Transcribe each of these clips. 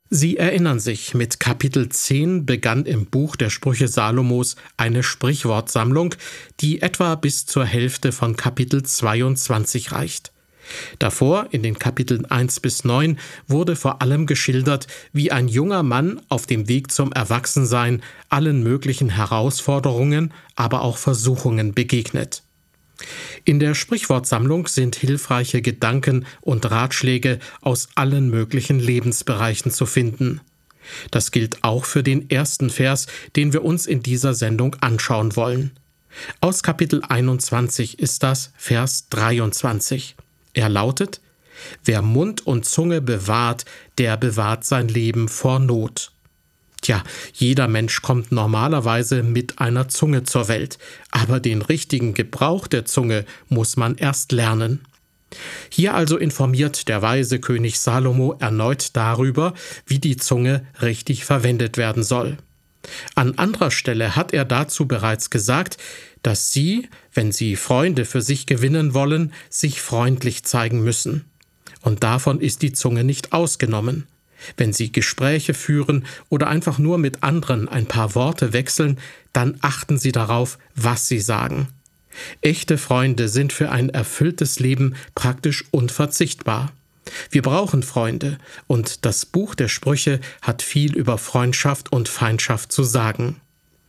Sie erinnern sich, mit Kapitel 10 begann im Buch der Sprüche Salomos eine Sprichwortsammlung, die etwa bis zur Hälfte von Kapitel 22 reicht. Davor, in den Kapiteln 1 bis 9, wurde vor allem geschildert, wie ein junger Mann auf dem Weg zum Erwachsensein allen möglichen Herausforderungen, aber auch Versuchungen begegnet. In der Sprichwortsammlung sind hilfreiche Gedanken und Ratschläge aus allen möglichen Lebensbereichen zu finden. Das gilt auch für den ersten Vers, den wir uns in dieser Sendung anschauen wollen. Aus Kapitel 21 ist das Vers 23. Er lautet: Wer Mund und Zunge bewahrt, der bewahrt sein Leben vor Not. Tja, jeder Mensch kommt normalerweise mit einer Zunge zur Welt, aber den richtigen Gebrauch der Zunge muss man erst lernen. Hier also informiert der weise König Salomo erneut darüber, wie die Zunge richtig verwendet werden soll. An anderer Stelle hat er dazu bereits gesagt, dass Sie, wenn Sie Freunde für sich gewinnen wollen, sich freundlich zeigen müssen. Und davon ist die Zunge nicht ausgenommen. Wenn Sie Gespräche führen oder einfach nur mit anderen ein paar Worte wechseln, dann achten Sie darauf, was Sie sagen. Echte Freunde sind für ein erfülltes Leben praktisch unverzichtbar. Wir brauchen Freunde, und das Buch der Sprüche hat viel über Freundschaft und Feindschaft zu sagen.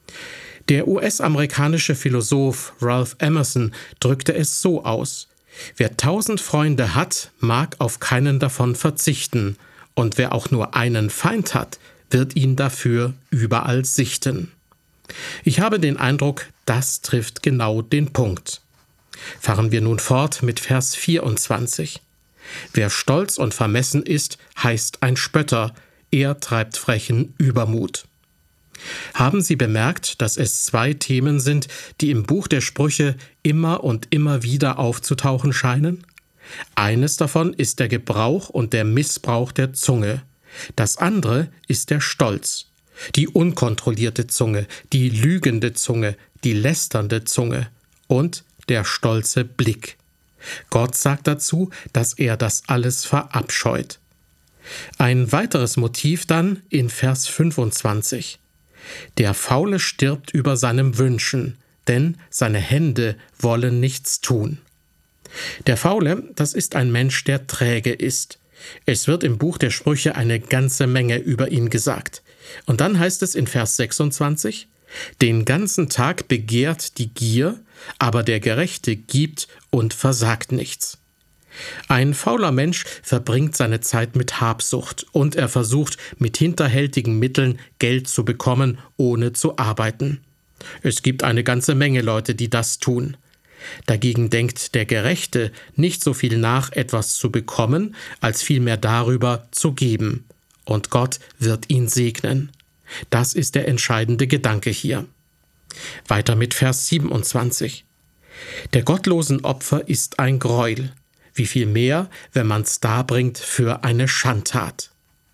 Der US-amerikanische Philosoph Ralph Emerson drückte es so aus: Wer 1000 Freunde hat, mag auf keinen davon verzichten. Und wer auch nur einen Feind hat, wird ihn dafür überall sichten. Ich habe den Eindruck, das trifft genau den Punkt. Fahren wir nun fort mit Vers 24. Wer stolz und vermessen ist, heißt ein Spötter, er treibt frechen Übermut. Haben Sie bemerkt, dass es 2 Themen sind, die im Buch der Sprüche immer und immer wieder aufzutauchen scheinen? Eines davon ist der Gebrauch und der Missbrauch der Zunge. Das andere ist der Stolz. Die unkontrollierte Zunge, die lügende Zunge, die lästernde Zunge und der stolze Blick. Gott sagt dazu, dass er das alles verabscheut. Ein weiteres Motiv dann in Vers 25. Der Faule stirbt über seinem Wünschen, denn seine Hände wollen nichts tun. Der Faule, das ist ein Mensch, der träge ist. Es wird im Buch der Sprüche eine ganze Menge über ihn gesagt. Und dann heißt es in Vers 26, den ganzen Tag begehrt die Gier, aber der Gerechte gibt und versagt nichts. Ein fauler Mensch verbringt seine Zeit mit Habsucht und er versucht, mit hinterhältigen Mitteln Geld zu bekommen, ohne zu arbeiten. Es gibt eine ganze Menge Leute, die das tun. Dagegen denkt der Gerechte nicht so viel nach, etwas zu bekommen, als vielmehr darüber zu geben. Und Gott wird ihn segnen. Das ist der entscheidende Gedanke hier. Weiter mit Vers 27. Der gottlosen Opfer ist ein Greuel. Wie viel mehr, wenn man's darbringt für eine Schandtat.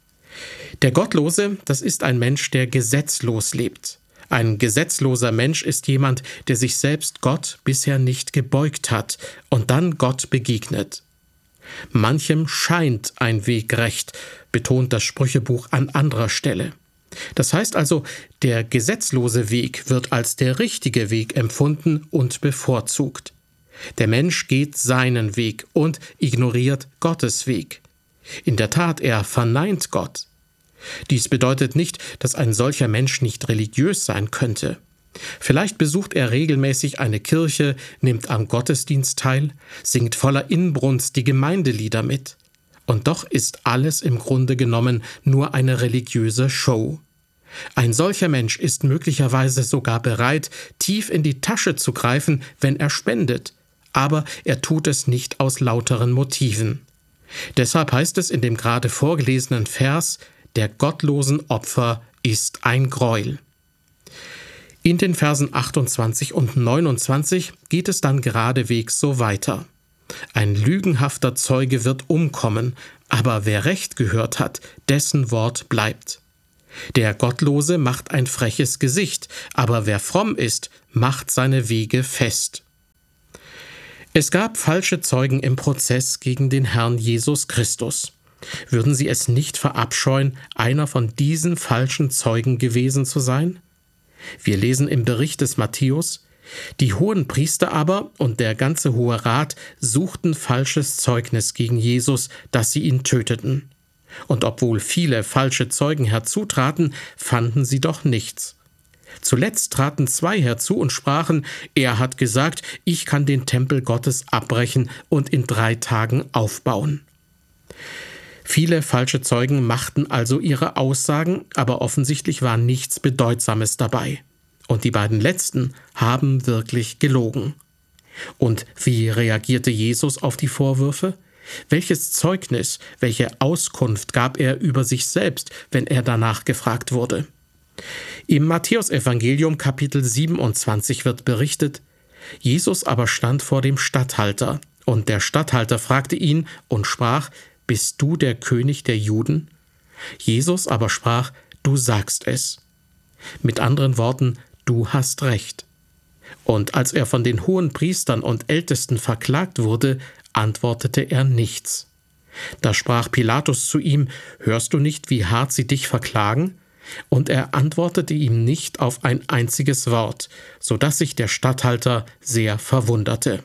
Der Gottlose, das ist ein Mensch, der gesetzlos lebt. Ein gesetzloser Mensch ist jemand, der sich selbst Gott bisher nicht gebeugt hat und dann Gott begegnet. Manchem scheint ein Weg recht, betont das Sprüchebuch an anderer Stelle. Das heißt also, der gesetzlose Weg wird als der richtige Weg empfunden und bevorzugt. Der Mensch geht seinen Weg und ignoriert Gottes Weg. In der Tat, er verneint Gott. Dies bedeutet nicht, dass ein solcher Mensch nicht religiös sein könnte. Vielleicht besucht er regelmäßig eine Kirche, nimmt am Gottesdienst teil, singt voller Inbrunst die Gemeindelieder mit. Und doch ist alles im Grunde genommen nur eine religiöse Show. Ein solcher Mensch ist möglicherweise sogar bereit, tief in die Tasche zu greifen, wenn er spendet, aber er tut es nicht aus lauteren Motiven. Deshalb heißt es in dem gerade vorgelesenen Vers, der gottlosen Opfer ist ein Greuel. In den Versen 28 und 29 geht es dann geradewegs so weiter. Ein lügenhafter Zeuge wird umkommen, aber wer Recht gehört hat, dessen Wort bleibt. Der Gottlose macht ein freches Gesicht, aber wer fromm ist, macht seine Wege fest. Es gab falsche Zeugen im Prozess gegen den Herrn Jesus Christus. Würden Sie es nicht verabscheuen, einer von diesen falschen Zeugen gewesen zu sein? Wir lesen im Bericht des Matthäus: Die Hohenpriester aber und der ganze Hohe Rat suchten falsches Zeugnis gegen Jesus, dass sie ihn töteten. Und obwohl viele falsche Zeugen herzutraten, fanden sie doch nichts. Zuletzt traten 2 herzu und sprachen: Er hat gesagt, ich kann den Tempel Gottes abbrechen und in 3 Tagen aufbauen. Viele falsche Zeugen machten also ihre Aussagen, aber offensichtlich war nichts Bedeutsames dabei. Und die beiden letzten haben wirklich gelogen. Und wie reagierte Jesus auf die Vorwürfe? Welches Zeugnis, welche Auskunft gab er über sich selbst, wenn er danach gefragt wurde? Im Matthäusevangelium Kapitel 27 wird berichtet: Jesus aber stand vor dem Statthalter, und der Statthalter fragte ihn und sprach: Bist du der König der Juden? Jesus aber sprach: Du sagst es. Mit anderen Worten, du hast recht. Und als er von den Hohenpriestern und Ältesten verklagt wurde, antwortete er nichts. Da sprach Pilatus zu ihm: Hörst du nicht, wie hart sie dich verklagen? Und er antwortete ihm nicht auf ein einziges Wort, so dass sich der Statthalter sehr verwunderte.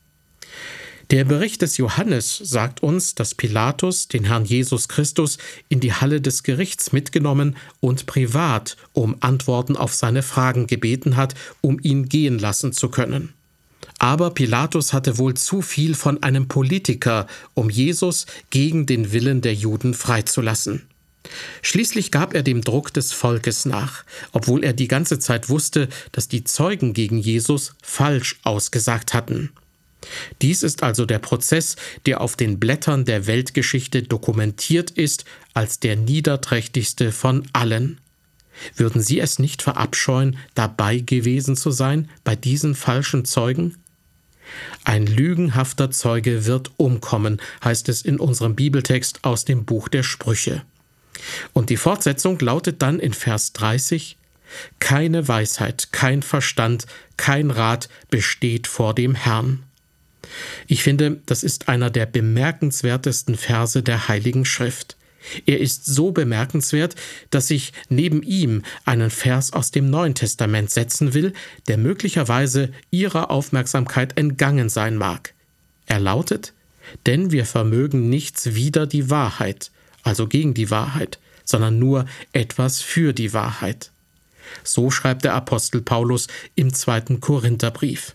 Der Bericht des Johannes sagt uns, dass Pilatus den Herrn Jesus Christus in die Halle des Gerichts mitgenommen und privat um Antworten auf seine Fragen gebeten hat, um ihn gehen lassen zu können. Aber Pilatus hatte wohl zu viel von einem Politiker, um Jesus gegen den Willen der Juden freizulassen. Schließlich gab er dem Druck des Volkes nach, obwohl er die ganze Zeit wusste, dass die Zeugen gegen Jesus falsch ausgesagt hatten. Dies ist also der Prozess, der auf den Blättern der Weltgeschichte dokumentiert ist als der niederträchtigste von allen. Würden Sie es nicht verabscheuen, dabei gewesen zu sein bei diesen falschen Zeugen? Ein lügenhafter Zeuge wird umkommen, heißt es in unserem Bibeltext aus dem Buch der Sprüche. Und die Fortsetzung lautet dann in Vers 30: Keine Weisheit, kein Verstand, kein Rat besteht vor dem Herrn. Ich finde, das ist einer der bemerkenswertesten Verse der Heiligen Schrift. Er ist so bemerkenswert, dass ich neben ihm einen Vers aus dem Neuen Testament setzen will, der möglicherweise Ihrer Aufmerksamkeit entgangen sein mag. Er lautet: Denn wir vermögen nichts wider die Wahrheit, also gegen die Wahrheit, sondern nur etwas für die Wahrheit. So schreibt der Apostel Paulus im 2. Korintherbrief.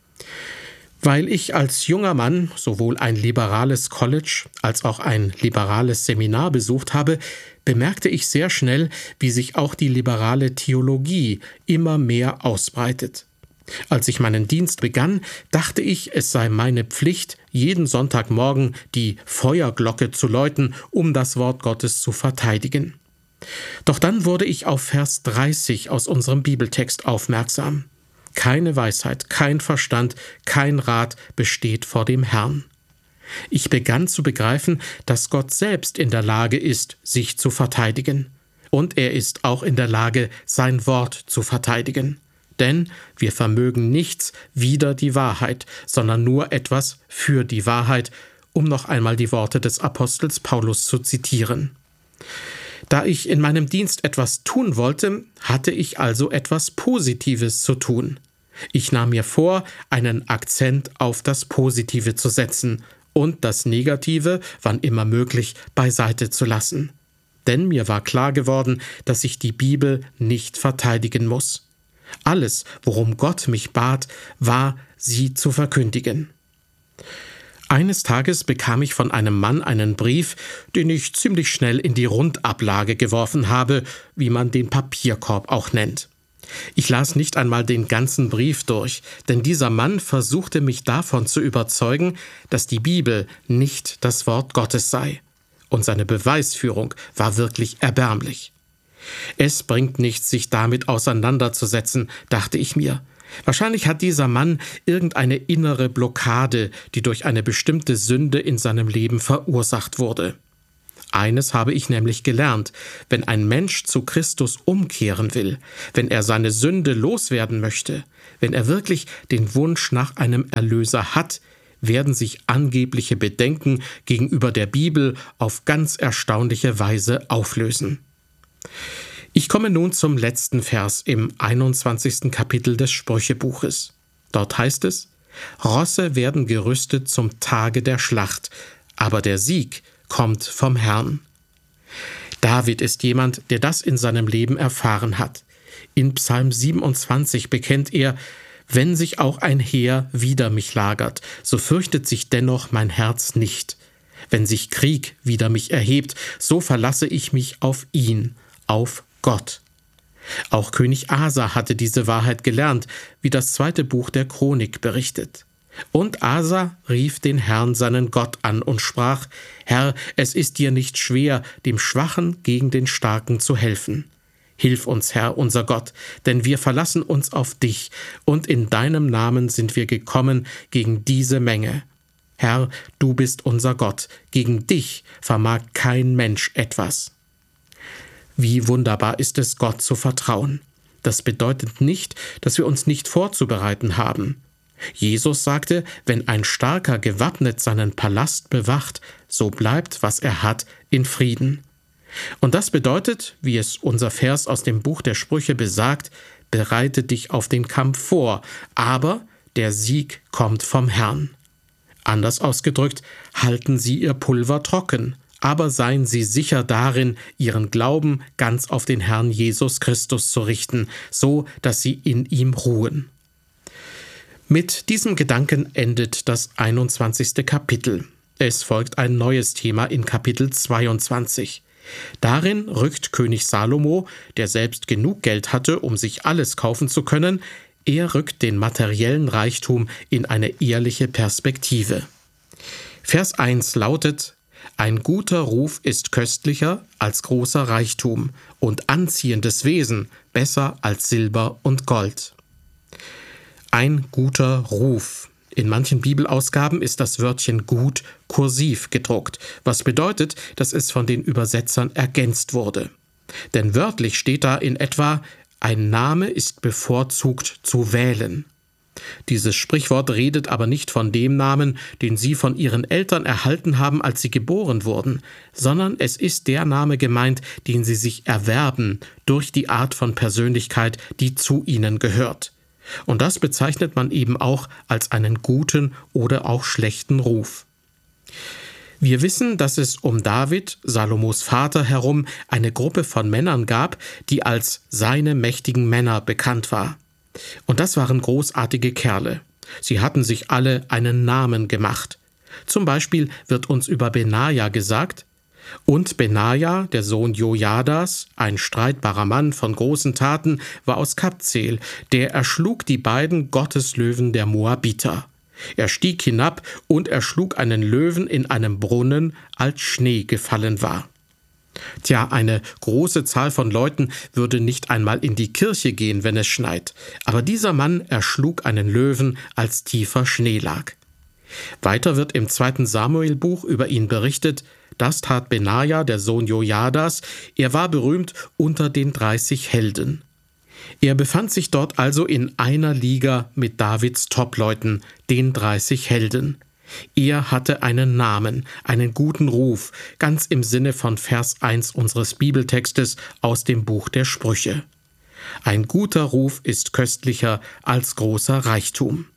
Weil ich als junger Mann sowohl ein liberales College als auch ein liberales Seminar besucht habe, bemerkte ich sehr schnell, wie sich auch die liberale Theologie immer mehr ausbreitet. Als ich meinen Dienst begann, dachte ich, es sei meine Pflicht, jeden Sonntagmorgen die Feuerglocke zu läuten, um das Wort Gottes zu verteidigen. Doch dann wurde ich auf Vers 30 aus unserem Bibeltext aufmerksam. Keine Weisheit, kein Verstand, kein Rat besteht vor dem Herrn. Ich begann zu begreifen, dass Gott selbst in der Lage ist, sich zu verteidigen. Und er ist auch in der Lage, sein Wort zu verteidigen. Denn wir vermögen nichts wider die Wahrheit, sondern nur etwas für die Wahrheit, um noch einmal die Worte des Apostels Paulus zu zitieren. Da ich in meinem Dienst etwas tun wollte, hatte ich also etwas Positives zu tun. Ich nahm mir vor, einen Akzent auf das Positive zu setzen und das Negative, wann immer möglich, beiseite zu lassen. Denn mir war klar geworden, dass ich die Bibel nicht verteidigen muss. Alles, worum Gott mich bat, war, sie zu verkündigen. Eines Tages bekam ich von einem Mann einen Brief, den ich ziemlich schnell in die Rundablage geworfen habe, wie man den Papierkorb auch nennt. Ich las nicht einmal den ganzen Brief durch, denn dieser Mann versuchte mich davon zu überzeugen, dass die Bibel nicht das Wort Gottes sei. Und seine Beweisführung war wirklich erbärmlich. Es bringt nichts, sich damit auseinanderzusetzen, dachte ich mir. Wahrscheinlich hat dieser Mann irgendeine innere Blockade, die durch eine bestimmte Sünde in seinem Leben verursacht wurde. Eines habe ich nämlich gelernt: Wenn ein Mensch zu Christus umkehren will, wenn er seine Sünde loswerden möchte, wenn er wirklich den Wunsch nach einem Erlöser hat, werden sich angebliche Bedenken gegenüber der Bibel auf ganz erstaunliche Weise auflösen. Ich komme nun zum letzten Vers im 21. Kapitel des Sprüchebuches. Dort heißt es: Rosse werden gerüstet zum Tage der Schlacht, aber der Sieg kommt vom Herrn. David ist jemand, der das in seinem Leben erfahren hat. In Psalm 27 bekennt er: Wenn sich auch ein Heer wider mich lagert, so fürchtet sich dennoch mein Herz nicht. Wenn sich Krieg wider mich erhebt, so verlasse ich mich auf ihn, auf Gott. Auch König Asa hatte diese Wahrheit gelernt, wie das 2. Buch der Chronik berichtet. Und Asa rief den Herrn, seinen Gott, an und sprach: Herr, es ist dir nicht schwer, dem Schwachen gegen den Starken zu helfen. Hilf uns, Herr, unser Gott, denn wir verlassen uns auf dich, und in deinem Namen sind wir gekommen gegen diese Menge. Herr, du bist unser Gott, gegen dich vermag kein Mensch etwas. Wie wunderbar ist es, Gott zu vertrauen. Das bedeutet nicht, dass wir uns nicht vorzubereiten haben. Jesus sagte, wenn ein Starker gewappnet seinen Palast bewacht, so bleibt, was er hat, in Frieden. Und das bedeutet, wie es unser Vers aus dem Buch der Sprüche besagt, bereite dich auf den Kampf vor, aber der Sieg kommt vom Herrn. Anders ausgedrückt, halten Sie Ihr Pulver trocken, aber seien Sie sicher darin, Ihren Glauben ganz auf den Herrn Jesus Christus zu richten, so dass Sie in ihm ruhen. Mit diesem Gedanken endet das 21. Kapitel. Es folgt ein neues Thema in Kapitel 22. Darin rückt König Salomo, der selbst genug Geld hatte, um sich alles kaufen zu können, er rückt den materiellen Reichtum in eine ehrliche Perspektive. Vers 1 lautet: Ein guter Ruf ist köstlicher als großer Reichtum und anziehendes Wesen besser als Silber und Gold. Ein guter Ruf. In manchen Bibelausgaben ist das Wörtchen gut kursiv gedruckt, was bedeutet, dass es von den Übersetzern ergänzt wurde. Denn wörtlich steht da in etwa: Ein Name ist bevorzugt zu wählen. Dieses Sprichwort redet aber nicht von dem Namen, den Sie von Ihren Eltern erhalten haben, als Sie geboren wurden, sondern es ist der Name gemeint, den Sie sich erwerben durch die Art von Persönlichkeit, die zu Ihnen gehört. Und das bezeichnet man eben auch als einen guten oder auch schlechten Ruf. Wir wissen, dass es um David, Salomos Vater, herum eine Gruppe von Männern gab, die als seine mächtigen Männer bekannt war. Und das waren großartige Kerle. Sie hatten sich alle einen Namen gemacht. Zum Beispiel wird uns über Benaja gesagt: Und Benaja, der Sohn Jojadas, ein streitbarer Mann von großen Taten, war aus Kabzeel, der erschlug die beiden Gotteslöwen der Moabiter. Er stieg hinab und erschlug einen Löwen in einem Brunnen, als Schnee gefallen war. Tja, eine große Zahl von Leuten würde nicht einmal in die Kirche gehen, wenn es schneit. Aber dieser Mann erschlug einen Löwen, als tiefer Schnee lag. Weiter wird im 2. Samuelbuch über ihn berichtet: Das tat Benaja, der Sohn Jojadas. Er war berühmt unter den 30 Helden. Er befand sich dort also in einer Liga mit Davids Topleuten, den 30 Helden. Er hatte einen Namen, einen guten Ruf, ganz im Sinne von Vers 1 unseres Bibeltextes aus dem Buch der Sprüche. Ein guter Ruf ist köstlicher als großer Reichtum.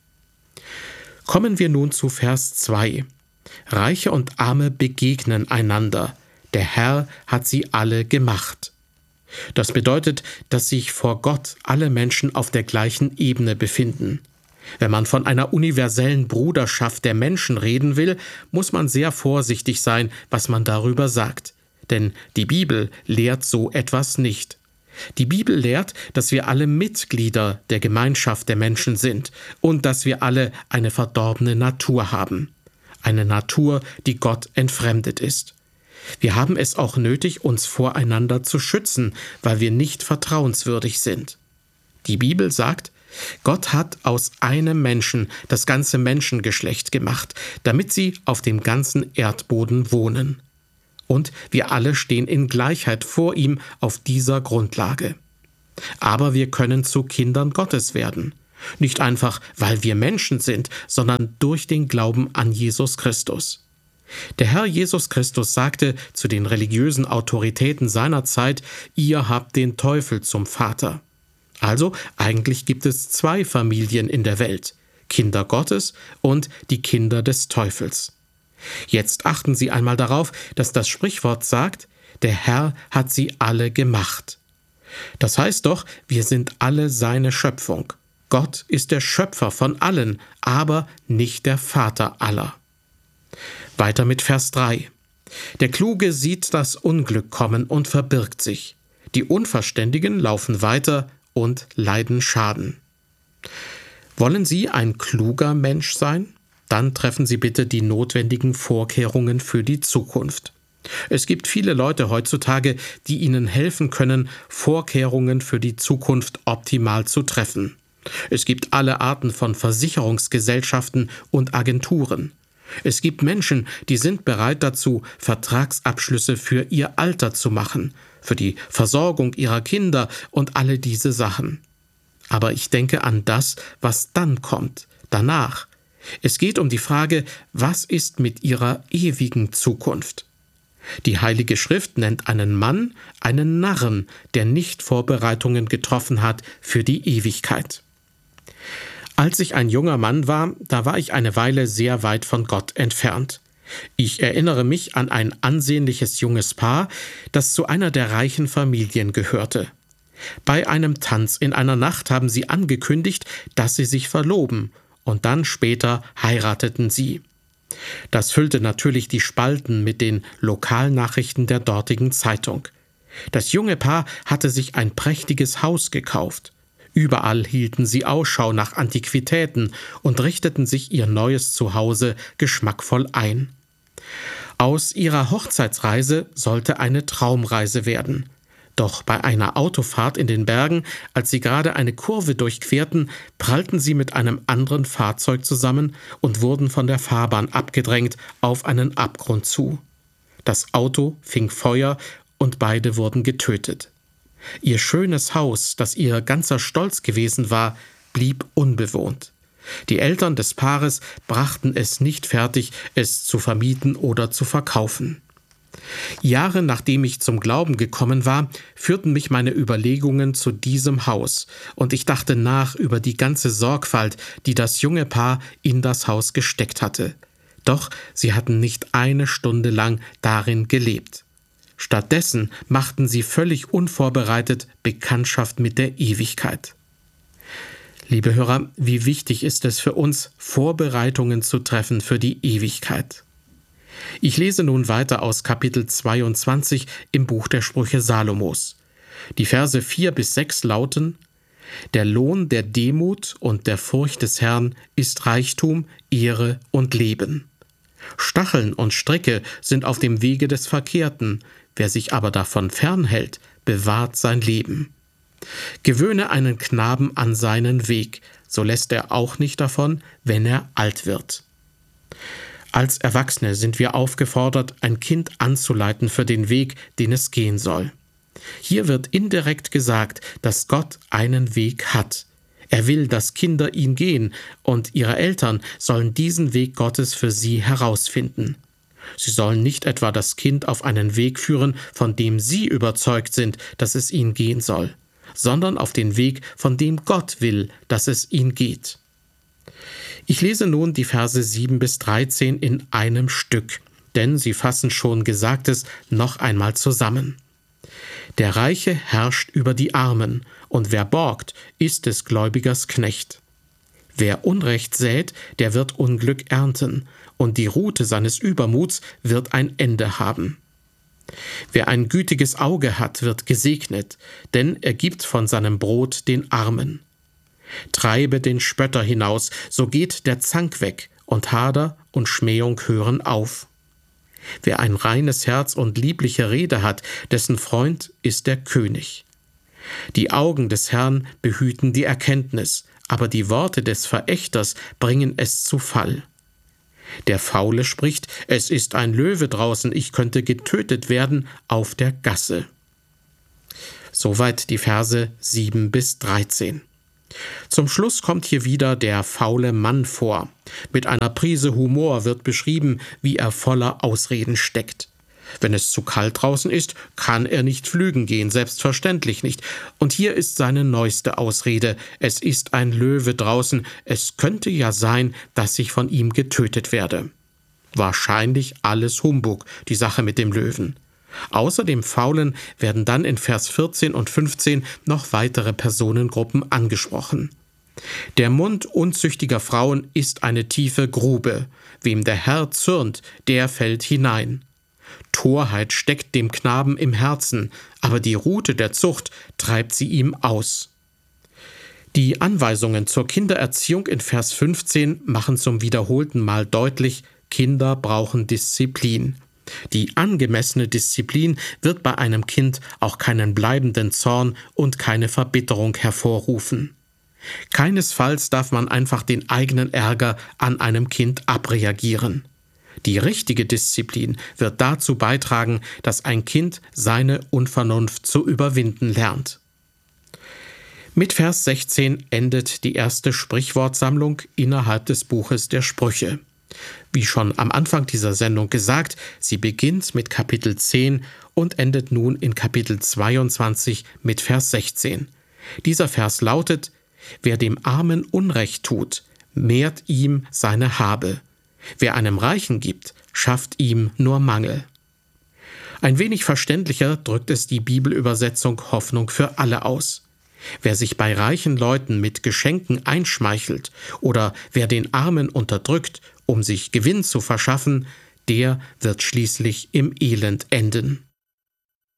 Kommen wir nun zu Vers 2. Reiche und Arme begegnen einander. Der Herr hat sie alle gemacht. Das bedeutet, dass sich vor Gott alle Menschen auf der gleichen Ebene befinden. Wenn man von einer universellen Bruderschaft der Menschen reden will, muss man sehr vorsichtig sein, was man darüber sagt. Denn die Bibel lehrt so etwas nicht. Die Bibel lehrt, dass wir alle Mitglieder der Gemeinschaft der Menschen sind und dass wir alle eine verdorbene Natur haben. Eine Natur, die Gott entfremdet ist. Wir haben es auch nötig, uns voreinander zu schützen, weil wir nicht vertrauenswürdig sind. Die Bibel sagt, Gott hat aus einem Menschen das ganze Menschengeschlecht gemacht, damit sie auf dem ganzen Erdboden wohnen. Und wir alle stehen in Gleichheit vor ihm auf dieser Grundlage. Aber wir können zu Kindern Gottes werden. Nicht einfach, weil wir Menschen sind, sondern durch den Glauben an Jesus Christus. Der Herr Jesus Christus sagte zu den religiösen Autoritäten seiner Zeit: Ihr habt den Teufel zum Vater. Also eigentlich gibt es zwei Familien in der Welt: Kinder Gottes und die Kinder des Teufels. Jetzt achten Sie einmal darauf, dass das Sprichwort sagt: Der Herr hat sie alle gemacht. Das heißt doch, wir sind alle seine Schöpfung. Gott ist der Schöpfer von allen, aber nicht der Vater aller. Weiter mit Vers 3. Der Kluge sieht das Unglück kommen und verbirgt sich. Die Unverständigen laufen weiter und leiden Schaden. Wollen Sie ein kluger Mensch sein? Dann treffen Sie bitte die notwendigen Vorkehrungen für die Zukunft. Es gibt viele Leute heutzutage, die Ihnen helfen können, Vorkehrungen für die Zukunft optimal zu treffen. Es gibt alle Arten von Versicherungsgesellschaften und Agenturen. Es gibt Menschen, die sind bereit dazu, Vertragsabschlüsse für ihr Alter zu machen, für die Versorgung ihrer Kinder und alle diese Sachen. Aber ich denke an das, was dann kommt, danach. Es geht um die Frage, was ist mit ihrer ewigen Zukunft? Die Heilige Schrift nennt einen Mann einen Narren, der nicht Vorbereitungen getroffen hat für die Ewigkeit. Als ich ein junger Mann war, da war ich eine Weile sehr weit von Gott entfernt. Ich erinnere mich an ein ansehnliches junges Paar, das zu einer der reichen Familien gehörte. Bei einem Tanz in einer Nacht haben sie angekündigt, dass sie sich verloben, und dann später heirateten sie. Das füllte natürlich die Spalten mit den Lokalnachrichten der dortigen Zeitung. Das junge Paar hatte sich ein prächtiges Haus gekauft. Überall hielten sie Ausschau nach Antiquitäten und richteten sich ihr neues Zuhause geschmackvoll ein. Aus ihrer Hochzeitsreise sollte eine Traumreise werden. Doch bei einer Autofahrt in den Bergen, als sie gerade eine Kurve durchquerten, prallten sie mit einem anderen Fahrzeug zusammen und wurden von der Fahrbahn abgedrängt auf einen Abgrund zu. Das Auto fing Feuer und beide wurden getötet. Ihr schönes Haus, das ihr ganzer Stolz gewesen war, blieb unbewohnt. Die Eltern des Paares brachten es nicht fertig, es zu vermieten oder zu verkaufen. Jahre nachdem ich zum Glauben gekommen war, führten mich meine Überlegungen zu diesem Haus, und ich dachte nach über die ganze Sorgfalt, die das junge Paar in das Haus gesteckt hatte. Doch sie hatten nicht eine Stunde lang darin gelebt. Stattdessen machten sie völlig unvorbereitet Bekanntschaft mit der Ewigkeit. Liebe Hörer, wie wichtig ist es für uns, Vorbereitungen zu treffen für die Ewigkeit. Ich lese nun weiter aus Kapitel 22 im Buch der Sprüche Salomos. Die Verse 4 bis 6 lauten: Der Lohn der Demut und der Furcht des Herrn ist Reichtum, Ehre und Leben. Stacheln und Stricke sind auf dem Wege des Verkehrten, wer sich aber davon fernhält, bewahrt sein Leben. Gewöhne einen Knaben an seinen Weg, so lässt er auch nicht davon, wenn er alt wird. Als Erwachsene sind wir aufgefordert, ein Kind anzuleiten für den Weg, den es gehen soll. Hier wird indirekt gesagt, dass Gott einen Weg hat. Er will, dass Kinder ihn gehen, und ihre Eltern sollen diesen Weg Gottes für sie herausfinden. Sie sollen nicht etwa das Kind auf einen Weg führen, von dem sie überzeugt sind, dass es ihn gehen soll, sondern auf den Weg, von dem Gott will, dass es ihn geht. Ich lese nun die Verse 7 bis 13 in einem Stück, denn sie fassen schon Gesagtes noch einmal zusammen. Der Reiche herrscht über die Armen, und wer borgt, ist des Gläubigers Knecht. Wer Unrecht sät, der wird Unglück ernten, und die Rute seines Übermuts wird ein Ende haben. Wer ein gütiges Auge hat, wird gesegnet, denn er gibt von seinem Brot den Armen. Treibe den Spötter hinaus, so geht der Zank weg, und Hader und Schmähung hören auf. Wer ein reines Herz und liebliche Rede hat, dessen Freund ist der König. Die Augen des Herrn behüten die Erkenntnis, aber die Worte des Verächters bringen es zu Fall. Der Faule spricht: Es ist ein Löwe draußen, ich könnte getötet werden auf der Gasse. Soweit die Verse 7 bis 13. Zum Schluss kommt hier wieder der faule Mann vor. Mit einer Prise Humor wird beschrieben, wie er voller Ausreden steckt. Wenn es zu kalt draußen ist, kann er nicht pflügen gehen, selbstverständlich nicht. Und hier ist seine neueste Ausrede: Es ist ein Löwe draußen, es könnte ja sein, dass ich von ihm getötet werde. Wahrscheinlich alles Humbug, die Sache mit dem Löwen. Außer dem Faulen werden dann in Vers 14 und 15 noch weitere Personengruppen angesprochen. Der Mund unzüchtiger Frauen ist eine tiefe Grube. Wem der Herr zürnt, der fällt hinein. Torheit steckt dem Knaben im Herzen, aber die Rute der Zucht treibt sie ihm aus. Die Anweisungen zur Kindererziehung in Vers 15 machen zum wiederholten Mal deutlich: Kinder brauchen Disziplin. Die angemessene Disziplin wird bei einem Kind auch keinen bleibenden Zorn und keine Verbitterung hervorrufen. Keinesfalls darf man einfach den eigenen Ärger an einem Kind abreagieren. Die richtige Disziplin wird dazu beitragen, dass ein Kind seine Unvernunft zu überwinden lernt. Mit Vers 16 endet die erste Sprichwortsammlung innerhalb des Buches der Sprüche. Wie schon am Anfang dieser Sendung gesagt, sie beginnt mit Kapitel 10 und endet nun in Kapitel 22 mit Vers 16. Dieser Vers lautet: Wer dem Armen Unrecht tut, mehrt ihm seine Habe. Wer einem Reichen gibt, schafft ihm nur Mangel. Ein wenig verständlicher drückt es die Bibelübersetzung Hoffnung für alle aus. Wer sich bei reichen Leuten mit Geschenken einschmeichelt oder wer den Armen unterdrückt, um sich Gewinn zu verschaffen, der wird schließlich im Elend enden.